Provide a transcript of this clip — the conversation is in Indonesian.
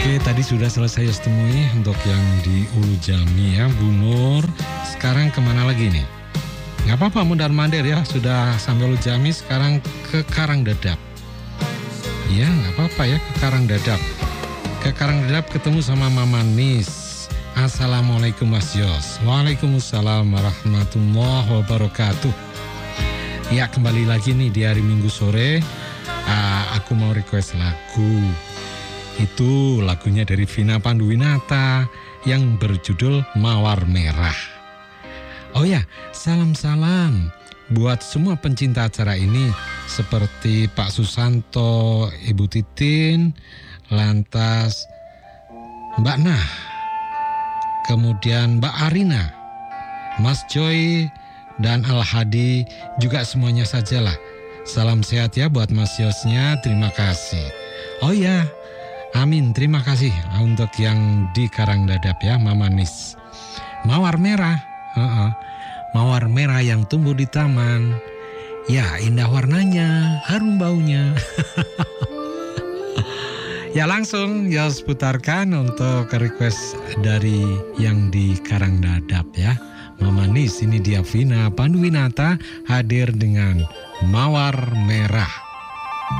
Oke, tadi sudah selesai temui untuk yang di Ulu Jami ya, Bu Nur. Sekarang kemana lagi nih? Nggak apa-apa, mundar-mandir ya, sudah sampai Ulu Jami, sekarang ke Karangdadap. Ya, nggak apa-apa ya, ke Karangdadap. Ke Karangdadap ketemu sama Mama Nis. Assalamualaikum Mas Yos. Waalaikumsalam warahmatullahi wabarakatuh. Ya, kembali lagi nih di hari Minggu sore. Aku mau request lagu. Itu lagunya dari Vina Panduwinata yang berjudul Mawar Merah. Oh ya, salam-salam buat semua pencinta acara ini seperti Pak Susanto, Ibu Titin, lantas Mbak Nah, kemudian Mbak Arina, Mas Joy, dan Al Hadi, juga semuanya sajalah. Salam sehat ya buat Mas Yosnya, terima kasih. Oh ya, amin, terima kasih untuk yang di Karangdadap ya, Mama Nis. Mawar merah, mawar merah yang tumbuh di taman. Ya, indah warnanya, harum baunya. Ya, langsung Yos putarkan untuk request dari yang di Karangdadap ya. Mama Nis, ini dia Vina Panduwinata hadir dengan Mawar Merah.